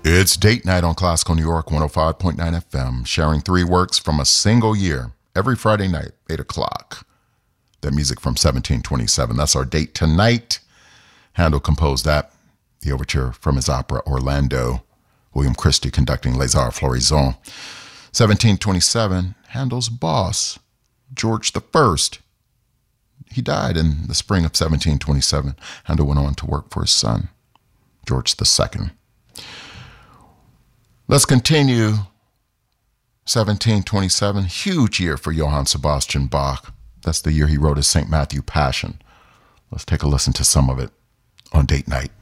It's date night on Classical New York 105.9 FM, sharing three works from a single year every Friday night, 8 o'clock. That music from 1727. That's our date tonight. Handel composed that. The overture from his opera Orlando. William Christie conducting Les Arts Florissants. 1727, Handel's boss, George I. He died in the spring of 1727. Handel went on to work for his son, George II. Let's continue. 1727, huge year for Johann Sebastian Bach. That's the year he wrote his St. Matthew Passion. Let's take a listen to some of it on date night.